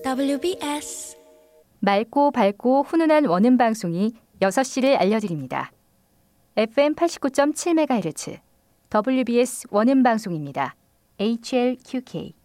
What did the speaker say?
WBS 맑고 밝고 훈훈한 원음 방송이 6시를 알려드립니다. FM 89.7MHz WBS 원음 방송입니다. HLQK